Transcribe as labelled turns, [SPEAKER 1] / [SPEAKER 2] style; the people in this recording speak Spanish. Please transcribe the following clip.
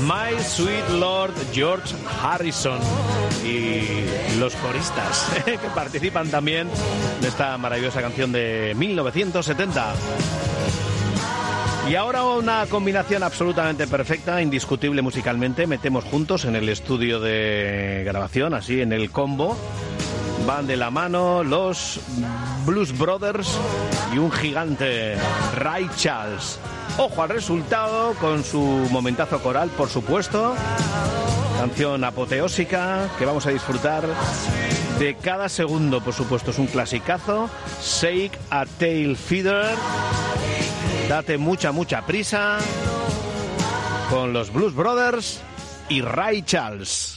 [SPEAKER 1] My Sweet Lord George Harrison y los coristas que participan también en esta maravillosa canción de 1970. Y ahora una combinación absolutamente perfecta, indiscutible musicalmente. Metemos juntos en el estudio de grabación, así en el combo. Van de la mano los Blues Brothers y un gigante, Ray Charles. Ojo al resultado con su momentazo coral, por supuesto. Canción apoteósica que vamos a disfrutar de cada segundo, por supuesto. Es un clasicazo. Shake a Tail Feather. Date mucha prisa con los Blues Brothers y Ray Charles.